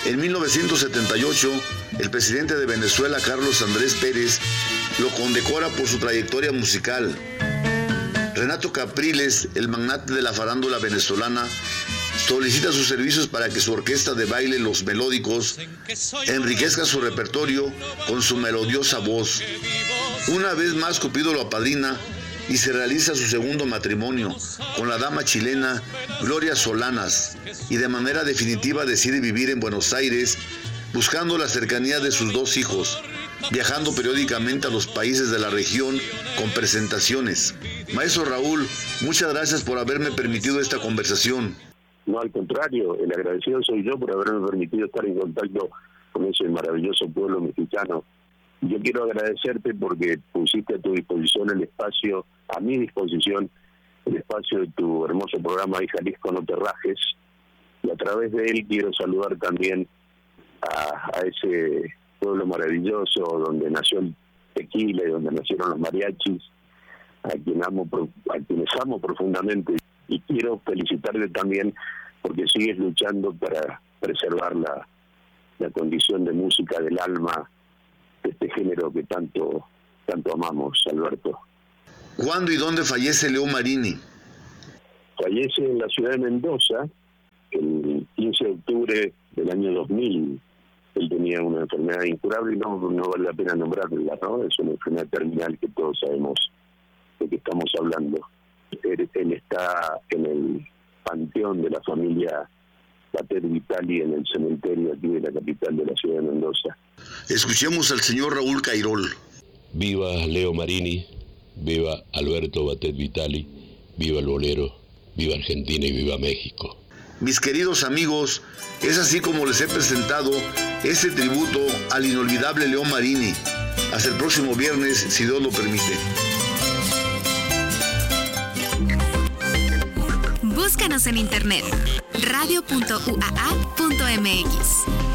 En 1978, el presidente de Venezuela, Carlos Andrés Pérez, lo condecora por su trayectoria musical. Renato Capriles, el magnate de la farándula venezolana, solicita sus servicios para que su orquesta de baile Los Melódicos enriquezca su repertorio con su melodiosa voz. Una vez más, Cupido lo apadrina y se realiza su segundo matrimonio con la dama chilena Gloria Solanas, y de manera definitiva decide vivir en Buenos Aires, buscando la cercanía de sus dos hijos, viajando periódicamente a los países de la región con presentaciones. Maestro Raúl, muchas gracias por haberme permitido esta conversación. No, al contrario, el agradecido soy yo por haberme permitido estar en contacto con ese maravilloso pueblo mexicano. Yo quiero agradecerte porque pusiste a tu disposición el espacio, a mi disposición, el espacio de tu hermoso programa de Jalisco No Te Rajes, y a través de él quiero saludar también a ese pueblo maravilloso donde nació el tequila y donde nacieron los mariachis, a quienes amo profundamente, y quiero felicitarte también porque sigues luchando para preservar la condición de música del alma de este género que tanto amamos, Alberto. ¿Cuándo y dónde fallece Leo Marini? Fallece en la ciudad de Mendoza el 15 de octubre del año 2000. Él tenía una enfermedad incurable y no vale la pena nombrarla, ¿no? Es una enfermedad terminal que todos sabemos de qué estamos hablando. Él está en el panteón de la familia Batet Vitali en el cementerio aquí de la capital de la ciudad de Mendoza. Escuchemos al señor Raúl Cairol. Viva Leo Marini, viva Alberto Batet Vitali, viva el bolero, viva Argentina y viva México. Mis queridos amigos, es así como les he presentado este tributo al inolvidable Leo Marini. Hasta el próximo viernes, si Dios lo permite. Búscanos en internet radio.uaa.mx.